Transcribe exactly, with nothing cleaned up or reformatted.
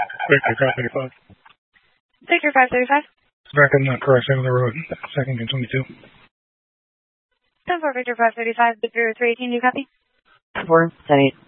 Victor five thirty-five. Victor five thirty-five. Back on the correct side of the road, second and twenty-two. ten four Victor five thirty-five, Victor three eighteen, you copy? four, ten eight.